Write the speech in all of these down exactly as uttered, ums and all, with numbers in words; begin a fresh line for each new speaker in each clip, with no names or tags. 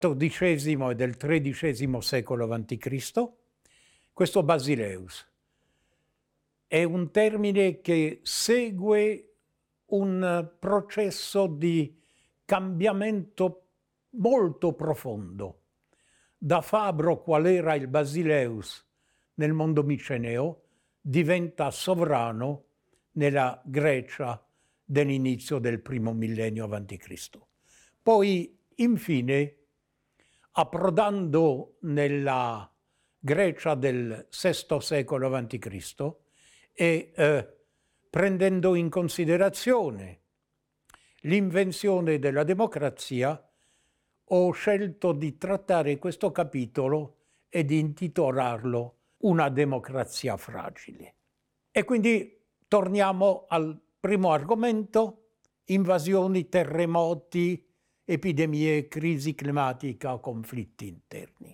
quattordicesimo e del tredicesimo secolo avanti Cristo. Questo Basileus è un termine che segue un processo di cambiamento molto profondo. Da fabbro, qual era il Basileus nel mondo miceneo, diventa sovrano nella Grecia dell'inizio del primo millennio avanti Cristo. Poi, infine, approdando nella Grecia del sesto secolo avanti Cristo e eh, prendendo in considerazione l'invenzione della democrazia, ho scelto di trattare questo capitolo e di intitolarlo Una democrazia fragile. E quindi torniamo al primo argomento: invasioni, terremoti, epidemie, crisi climatica, conflitti interni.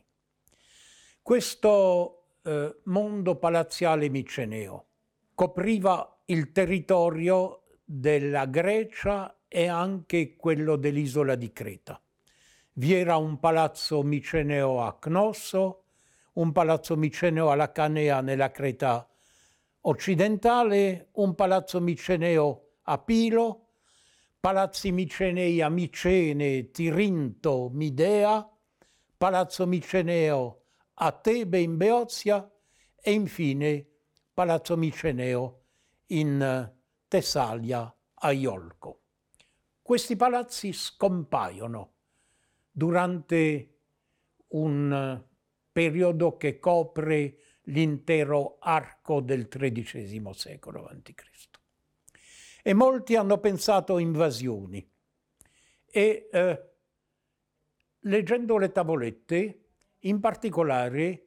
Questo eh, mondo palaziale miceneo copriva il territorio della Grecia e anche quello dell'isola di Creta. Vi era un palazzo miceneo a Cnosso, un palazzo miceneo alla Canea nella Creta occidentale, un palazzo miceneo a Pilo, palazzi micenei a Micene, Tirinto, Midea, palazzo miceneo a Tebe in Beozia e infine palazzo miceneo in Tessalia a Iolco. Questi palazzi scompaiono durante un periodo che copre l'intero arco del tredicesimo secolo avanti Cristo. E molti hanno pensato a invasioni e eh, leggendo le tavolette, in particolare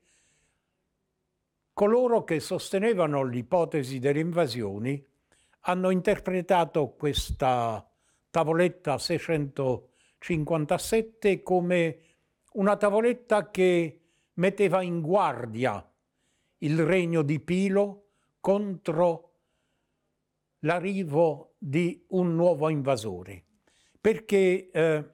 coloro che sostenevano l'ipotesi delle invasioni hanno interpretato questa tavoletta seicentocinquantasette come una tavoletta che metteva in guardia il regno di Pilo contro l'arrivo di un nuovo invasore, perché eh,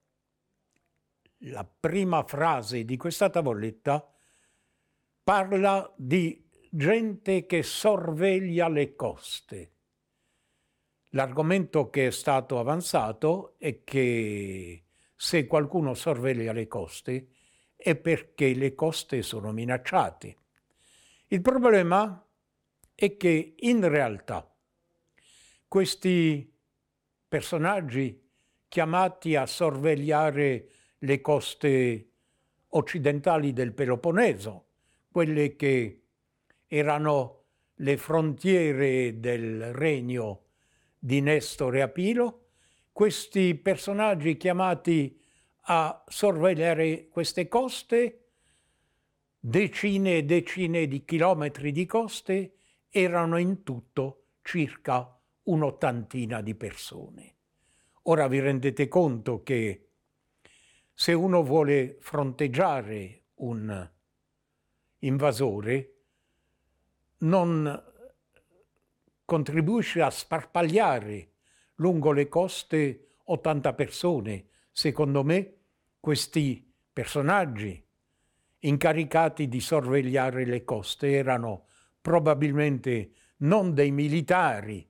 la prima frase di questa tavoletta parla di gente che sorveglia le coste. L'argomento che è stato avanzato è che se qualcuno sorveglia le coste è perché le coste sono minacciate. Il problema è che in realtà questi personaggi chiamati a sorvegliare le coste occidentali del Peloponneso, quelle che erano le frontiere del regno di Nestore a Pilo, questi personaggi chiamati a sorvegliare queste coste, decine e decine di chilometri di coste, erano in tutto circa un'ottantina di persone. Ora vi rendete conto che se uno vuole fronteggiare un invasore, non contribuisce a sparpagliare lungo le coste ottanta persone. Secondo me, questi personaggi incaricati di sorvegliare le coste erano probabilmente non dei militari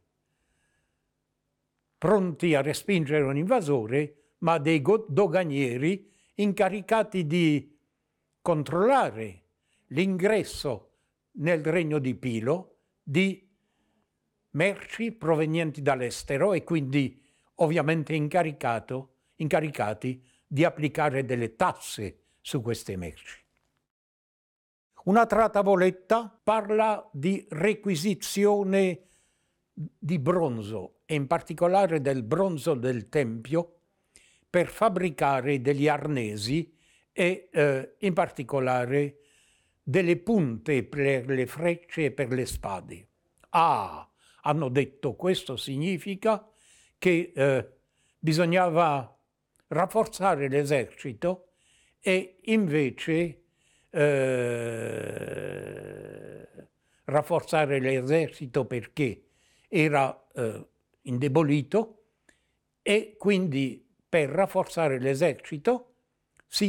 pronti a respingere un invasore, ma dei doganieri incaricati di controllare l'ingresso nel regno di Pilo di merci provenienti dall'estero e quindi ovviamente incaricato, incaricati di applicare delle tasse su queste merci. Un'altra tavoletta parla di requisizione di bronzo, e in particolare del bronzo del Tempio, per fabbricare degli arnesi e eh, in particolare delle punte per le frecce e per le spade. Ah, hanno detto, questo significa che eh, bisognava rafforzare l'esercito e invece eh, rafforzare l'esercito perché era eh, indebolito e quindi per rafforzare l'esercito